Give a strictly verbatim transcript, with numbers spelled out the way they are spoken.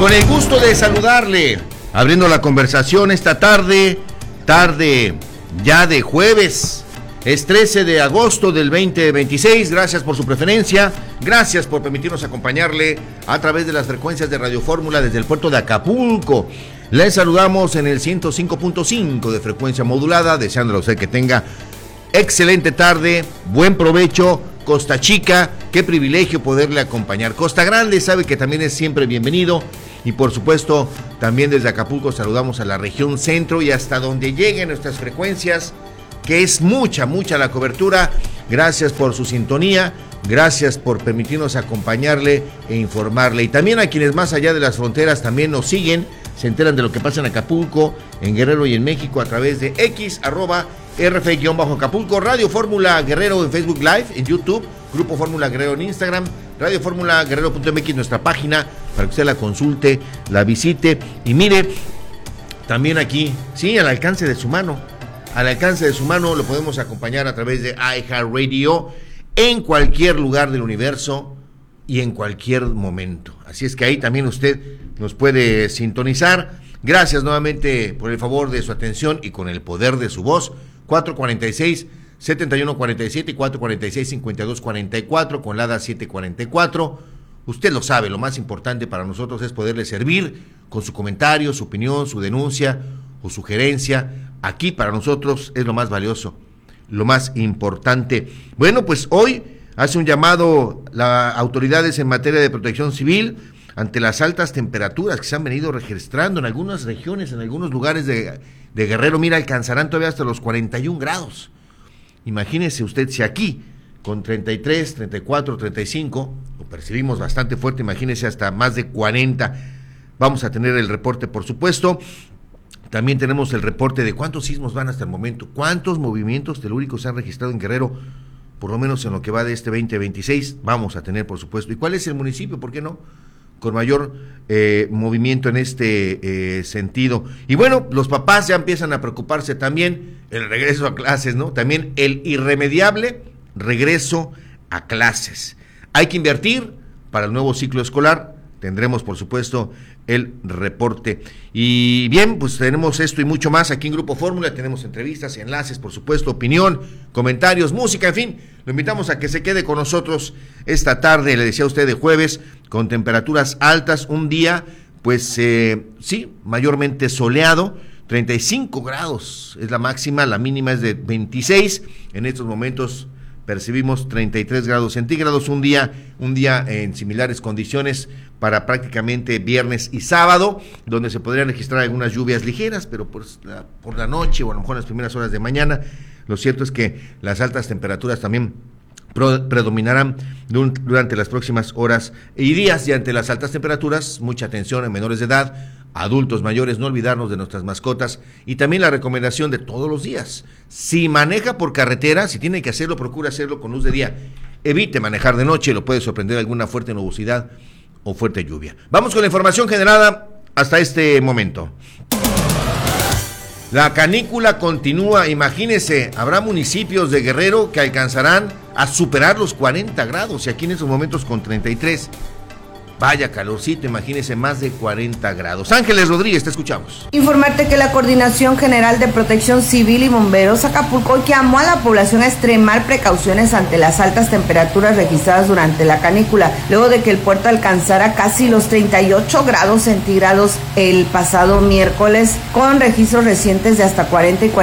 Con el gusto de saludarle, abriendo la conversación esta tarde, tarde ya de jueves, es trece de agosto del veinte veintiséis, gracias por su preferencia, gracias por permitirnos acompañarle a través de las frecuencias de Radio Fórmula desde el puerto de Acapulco. Les saludamos en el ciento cinco punto cinco de frecuencia modulada, deseándole a usted que tenga excelente tarde, buen provecho. Costa Chica, qué privilegio poderle acompañar. Costa Grande sabe que también es siempre bienvenido. Y por supuesto, también desde Acapulco saludamos a la región centro y hasta donde lleguen nuestras frecuencias, que es mucha, mucha la cobertura. Gracias por su sintonía, gracias por permitirnos acompañarle e informarle. Y también a quienes más allá de las fronteras también nos siguen, se enteran de lo que pasa en Acapulco, en Guerrero y en México a través de X, arroba R F-Acapulco, Radio Fórmula Guerrero en Facebook Live, en YouTube, Grupo Fórmula Guerrero en Instagram, Radio Fórmula Guerrero punto M X, nuestra página, para que usted la consulte, la visite y mire, también aquí, sí, al alcance de su mano, al alcance de su mano lo podemos acompañar a través de iHeartRadio en cualquier lugar del universo y en cualquier momento. Así es que ahí también usted nos puede sintonizar. Gracias nuevamente por el favor de su atención y con el poder de su voz. cuatro cuarenta y seis, setenta y uno cuarenta y siete y cuatro cuarenta y seis, cincuenta y dos cuarenta y cuatro con la A D A siete cuarenta y cuatro. Usted lo sabe, lo más importante para nosotros es poderle servir con su comentario, su opinión, su denuncia o sugerencia. Aquí para nosotros es lo más valioso, lo más importante. Bueno, pues hoy hace un llamado las autoridades en materia de protección civil ante las altas temperaturas que se han venido registrando en algunas regiones, en algunos lugares de, de Guerrero. Mira, alcanzarán todavía hasta los cuarenta y un grados. Imagínese usted si aquí con treinta y tres, treinta y cuatro, treinta y cinco, lo percibimos bastante fuerte, imagínese hasta más de cuarenta. Vamos a tener el reporte, por supuesto. También tenemos el reporte de cuántos sismos van hasta el momento, cuántos movimientos telúricos se han registrado en Guerrero, por lo menos en lo que va de este veinte veintiséis. Vamos a tener, por supuesto. ¿Y cuál es el municipio? ¿Por qué no? Con mayor eh, movimiento en este eh, sentido. Y bueno, los papás ya empiezan a preocuparse también el regreso a clases, ¿no? También el irremediable regreso a clases. Hay que invertir para el nuevo ciclo escolar. Tendremos, por supuesto, el reporte. Y bien, pues tenemos esto y mucho más aquí en Grupo Fórmula. Tenemos entrevistas, enlaces, por supuesto, opinión, comentarios, música, en fin. Lo invitamos a que se quede con nosotros esta tarde, le decía a usted, de jueves, con temperaturas altas. Un día, pues, eh, sí, mayormente soleado. treinta y cinco grados es la máxima, la mínima es de veintiséis. En estos momentos percibimos treinta y tres grados centígrados, un día, un día en similares condiciones para prácticamente viernes y sábado, donde se podrían registrar algunas lluvias ligeras, pero por la, por la noche o a lo mejor en las primeras horas de mañana. Lo cierto es que las altas temperaturas también pro, predominarán durante las próximas horas y días, y ante las altas temperaturas, mucha atención en menores de edad, adultos mayores, no olvidarnos de nuestras mascotas, y también la recomendación de todos los días: si maneja por carretera, si tiene que hacerlo, procure hacerlo con luz de día, evite manejar de noche, lo puede sorprender alguna fuerte nubosidad o fuerte lluvia. Vamos con la información generada hasta este momento. La canícula continúa, imagínese, habrá municipios de Guerrero que alcanzarán a superar los cuarenta grados, y aquí en estos momentos con treinta y tres. Vaya calorcito, imagínese, más de cuarenta grados. Ángeles Rodríguez, te escuchamos. Informarte que la Coordinación General de Protección Civil y Bomberos Acapulco llamó a la población a extremar precauciones ante las altas temperaturas registradas durante la canícula, luego de que el puerto alcanzara casi los treinta y ocho grados centígrados el pasado miércoles, con registros recientes de hasta cuarenta y cuarenta.